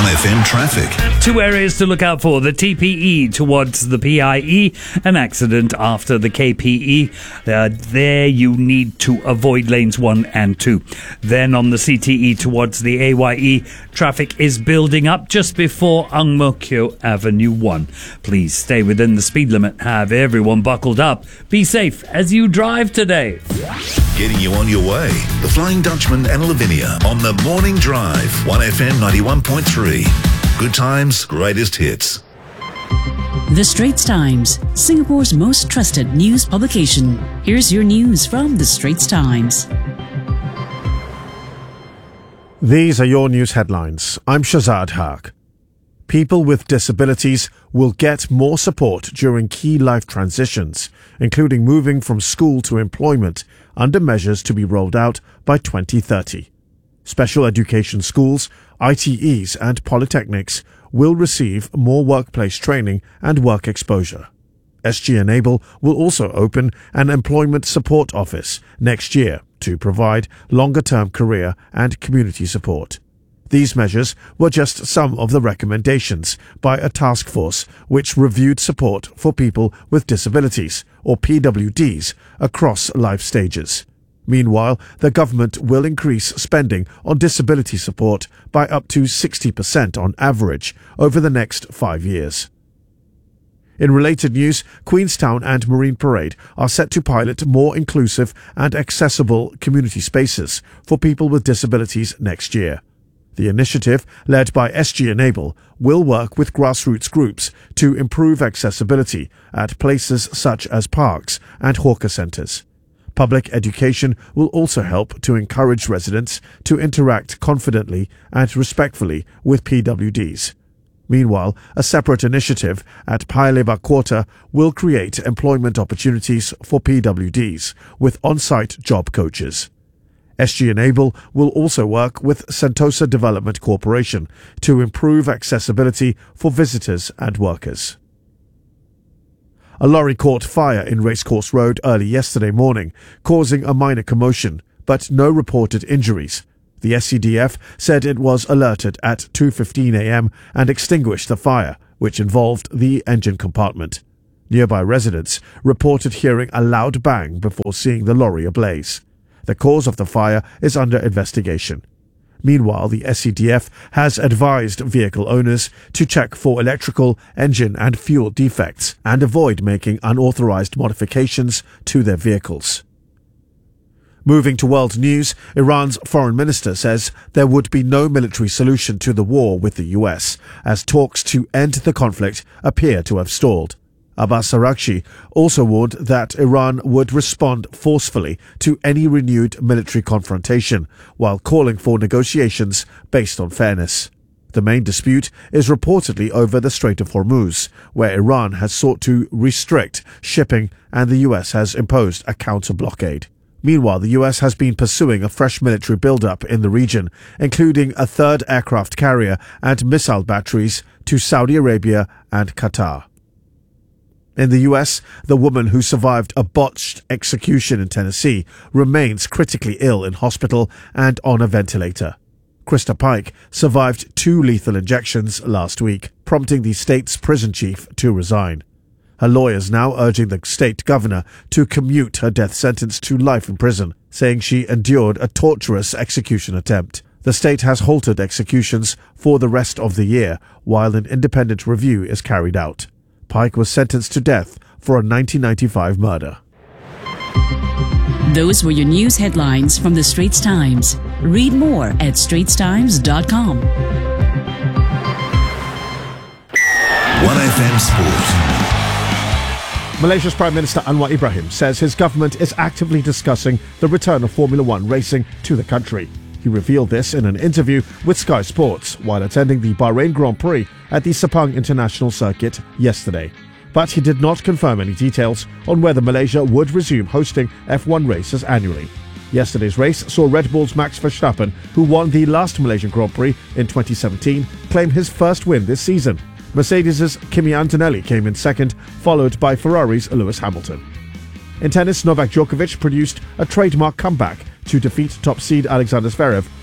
1FM traffic. Two areas to look out for: the TPE towards the PIE, an accident after the KPE. There you need to avoid lanes 1 and 2. Then on the CTE towards the AYE, traffic is building up just before Ang Mo Kio Avenue 1. Please stay within the speed limit. Have everyone buckled up. Be safe as you drive today. Getting you on your way. The Flying Dutchman and Lavinia on the Morning Drive. 1FM 91.3. Good times, greatest hits. The Straits Times, Singapore's most trusted news publication. Here's your news from The Straits Times. These are your news headlines. I'm Shazad Haq. People with disabilities will get more support during key life transitions, including moving from school to employment, under measures to be rolled out by 2030. Special education schools, ITEs and polytechnics will receive more workplace training and work exposure. SG Enable will also open an employment support office next year to provide longer-term career and community support. These measures were just some of the recommendations by a task force which reviewed support for people with disabilities, or PWDs, across life stages. Meanwhile, the government will increase spending on disability support by up to 60% on average over the next 5 years. In related news, Queenstown and Marine Parade are set to pilot more inclusive and accessible community spaces for people with disabilities next year. The initiative, led by SG Enable, will work with grassroots groups to improve accessibility at places such as parks and hawker centres. Public education will also help to encourage residents to interact confidently and respectfully with PWDs. Meanwhile, a separate initiative at Paya Lebar Quarter will create employment opportunities for PWDs with on-site job coaches. SG Enable will also work with Sentosa Development Corporation to improve accessibility for visitors and workers. A lorry caught fire in Racecourse Road early yesterday morning, causing a minor commotion, but no reported injuries. The SCDF said it was alerted at 2:15 a.m. and extinguished the fire, which involved the engine compartment. Nearby residents reported hearing a loud bang before seeing the lorry ablaze. The cause of the fire is under investigation. Meanwhile, the SCDF has advised vehicle owners to check for electrical, engine and fuel defects and avoid making unauthorized modifications to their vehicles. Moving to world news, Iran's foreign minister says there would be no military solution to the war with the US, as talks to end the conflict appear to have stalled. Abbas Araghchi also warned that Iran would respond forcefully to any renewed military confrontation, while calling for negotiations based on fairness. The main dispute is reportedly over the Strait of Hormuz, where Iran has sought to restrict shipping and the US has imposed a counter-blockade. Meanwhile, the US has been pursuing a fresh military build-up in the region, including a third aircraft carrier and missile batteries to Saudi Arabia and Qatar. In the US, the woman who survived a botched execution in Tennessee remains critically ill in hospital and on a ventilator. Krista Pike survived 2 lethal injections last week, prompting the state's prison chief to resign. Her lawyers now urging the state governor to commute her death sentence to life in prison, saying she endured a torturous execution attempt. The state has halted executions for the rest of the year, while an independent review is carried out. Pike was sentenced to death for a 1995 murder. Those were your news headlines from The Straits Times. Read more at straitstimes.com. 1FM Sport. Malaysia's Prime Minister Anwar Ibrahim says his government is actively discussing the return of Formula One racing to the country. He revealed this in an interview with Sky Sports while attending the Bahrain Grand Prix at the Sepang International Circuit yesterday. But he did not confirm any details on whether Malaysia would resume hosting F1 races annually. Yesterday's race saw Red Bull's Max Verstappen, who won the last Malaysian Grand Prix in 2017, claim his first win this season. Mercedes' Kimi Antonelli came in second, followed by Ferrari's Lewis Hamilton. In tennis, Novak Djokovic produced a trademark comeback to defeat top seed Alexander Zverev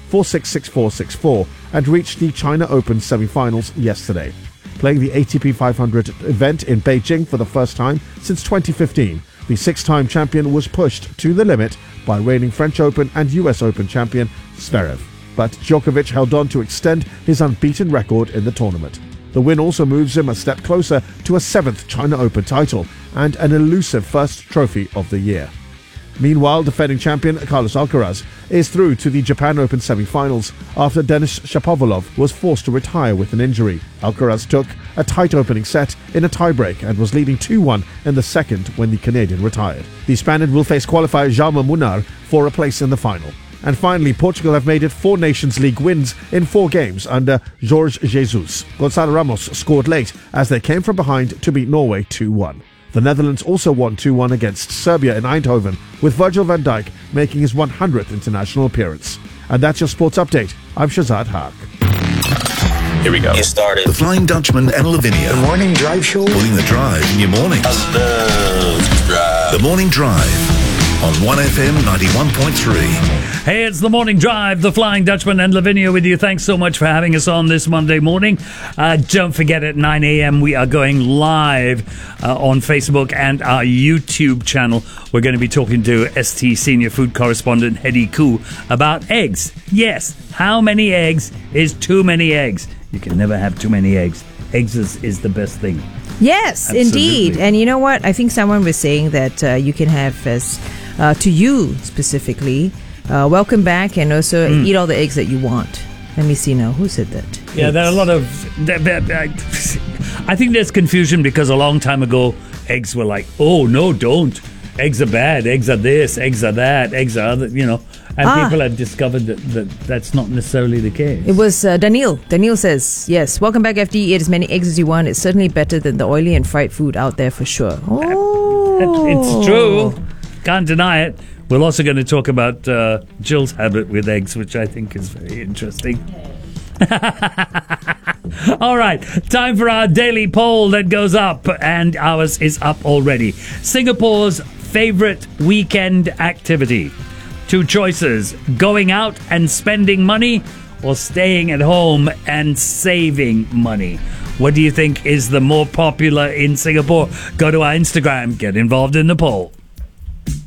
4-6, 6-4, 6-4 and reached the China Open semi-finals yesterday. Playing the ATP 500 event in Beijing for the first time since 2015, the six-time champion was pushed to the limit by reigning French Open and US Open champion Zverev. But Djokovic held on to extend his unbeaten record in the tournament. The win also moves him a step closer to a seventh China Open title and an elusive first trophy of the year. Meanwhile, defending champion Carlos Alcaraz is through to the Japan Open semi-finals after Denis Shapovalov was forced to retire with an injury. Alcaraz took a tight opening set in a tiebreak and was leading 2-1 in the second when the Canadian retired. The Spaniard will face qualifier Jaume Munar for a place in the final. And finally, Portugal have made it 4 Nations League wins in 4 games under Jorge Jesus. Gonçalo Ramos scored late as they came from behind to beat Norway 2-1. The Netherlands also won 2-1 against Serbia in Eindhoven, with Virgil van Dijk making his 100th international appearance. And that's your sports update. I'm Shazad Haq. Here we go. It started. The Flying Dutchman and Lavinia. The Morning Drive Show. Putting the drive in your mornings. I love drive. The Morning Drive on 1FM 91.3. Hey, it's the Morning Drive, the Flying Dutchman and Lavinia with you. Thanks so much for having us on this Monday morning. Don't forget, at 9 a.m. we are going live on Facebook and our YouTube channel. We're going to be talking to ST Senior Food Correspondent Hedy Koo about eggs. Yes, how many eggs is too many eggs? You can never have too many eggs. Eggs is the best thing. Yes, absolutely. Indeed. And you know what? I think someone was saying that you can have, as to you specifically, welcome back and also eat all the eggs that you want. Let me see now. Who said that? Yeah, there are a lot of... I think there's confusion because a long time ago, eggs were like, oh, no, don't. Eggs are bad. Eggs are this. Eggs are that. Eggs are other, And people have discovered that that's not necessarily the case. It was Daniel. Daniel says, yes, welcome back, FD. Eat as many eggs as you want. It's certainly better than the oily and fried food out there for sure. Oh. It's true. Can't deny it. We're also going to talk about Jill's habit with eggs, which I think is very interesting. All right, time for our daily poll that goes up, and ours is up already. Singapore's favorite weekend activity. 2 choices: going out and spending money, or staying at home and saving money. What do you think is the more popular in Singapore? Go to our Instagram, get involved in the poll.